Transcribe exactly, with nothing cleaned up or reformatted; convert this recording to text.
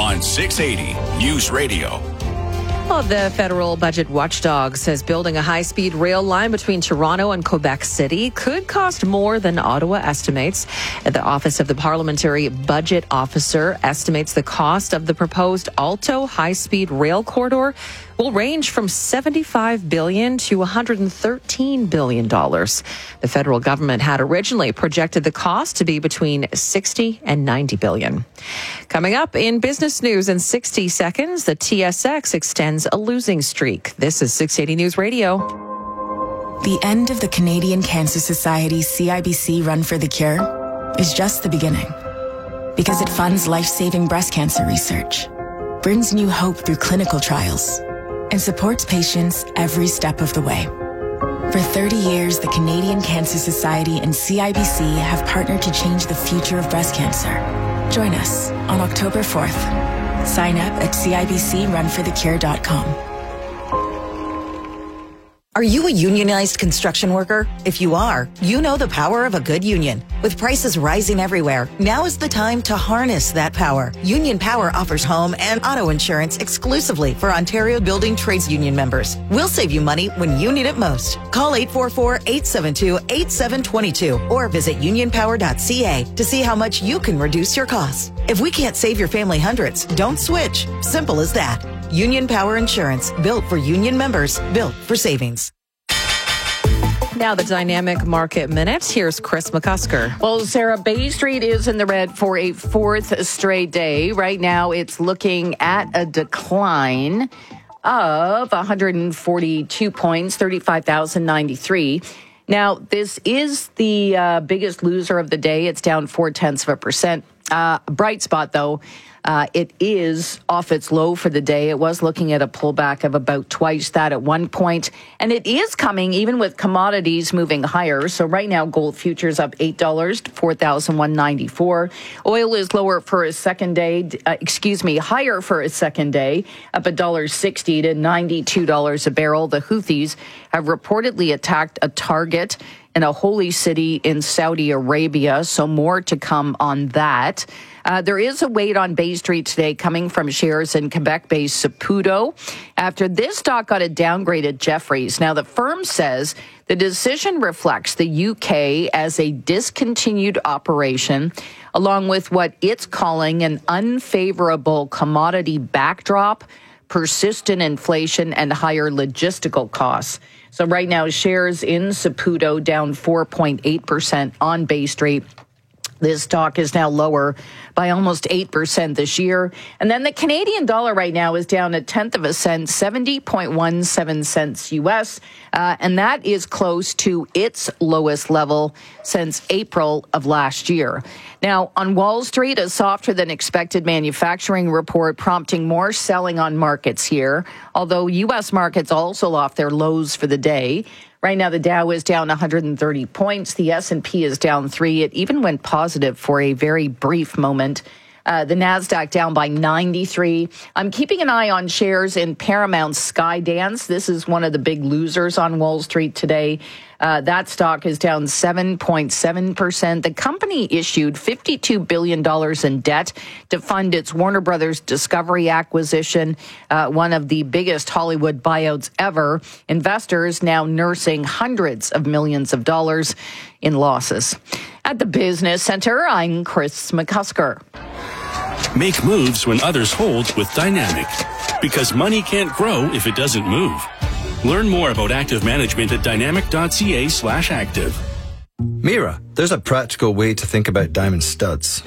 on six eighty News Radio. Well, the federal budget watchdog says building a high-speed rail line between Toronto and Quebec City could cost more than Ottawa estimates. The Office of the Parliamentary Budget Officer estimates the cost of the proposed Alto high-speed rail corridor will range from seventy-five billion dollars to one hundred thirteen billion dollars. The federal government had originally projected the cost to be between sixty and ninety billion dollars. Coming up in business news in sixty seconds, the T S X extends a losing streak. This is six eighty News Radio. The end of the Canadian Cancer Society C I B C Run for the Cure is just the beginning, because it funds life-saving breast cancer research, brings new hope through clinical trials, and supports patients every step of the way. For thirty years, the Canadian Cancer Society and C I B C have partnered to change the future of breast cancer. Join us on October fourth. Sign up at C I B C run for the cure dot com. Are you a unionized construction worker? If you are, you know the power of a good union. With prices rising everywhere, now is the time to harness that power. Union Power offers home and auto insurance exclusively for Ontario Building Trades Union members. We'll save you money when you need it most. Call eight four four, eight seven two, eight seven two two or visit union power dot c a to see how much you can reduce your costs. If we can't save your family hundreds, don't switch. Simple as that. Union Power Insurance, built for union members, built for savings. Now the Dynamic Market Minute. Here's Chris McCusker. Well, Sarah, Bay Street is in the red for a fourth straight day. Right now, it's looking at a decline of one hundred forty-two points, thirty-five thousand ninety-three. Now, this is the uh, biggest loser of the day. It's down four-tenths of a percent. Uh, bright spot, though. Uh, it is off its low for the day. It was looking at a pullback of about twice that at one point. And it is coming even with commodities moving higher. So right now, gold futures up eight dollars to four thousand one hundred ninety-four dollars. Oil is lower for a second day, uh, excuse me, higher for a second day, up one dollar sixty to ninety-two dollars a barrel. The Houthis have reportedly attacked a target in a holy city in Saudi Arabia. So more to come on that. Uh, there is a wait on Bay Street today coming from shares in Quebec-based Saputo after this stock got a downgrade at Jefferies. Now, the firm says the decision reflects the U K as a discontinued operation, along with what it's calling an unfavorable commodity backdrop, persistent inflation, and higher logistical costs. So right now, shares in Saputo down four point eight percent on Bay Street. This stock is now lower by almost eight percent this year. And then the Canadian dollar right now is down a tenth of a cent, seventy point one seven cents U S. Uh, and that is close to its lowest level since April of last year. Now, on Wall Street, a softer than expected manufacturing report prompting more selling on markets here, although U S markets also off their lows for the day. Right now, the Dow is down one hundred thirty points. The S and P is down three. It even went positive for a very brief moment. Uh, the NASDAQ down by ninety-three. I'm keeping an eye on shares in Paramount Skydance. This is one of the big losers on Wall Street today. Uh, that stock is down seven point seven percent. The company issued fifty-two billion dollars in debt to fund its Warner Brothers Discovery acquisition, uh, one of the biggest Hollywood buyouts ever. Investors now nursing hundreds of millions of dollars in losses. At the Business Center, I'm Chris McCusker. Make moves when others hold with Dynamic, because money can't grow if it doesn't move. Learn more about active management at dynamic.ca slash active. Mira, there's a practical way to think about diamond studs.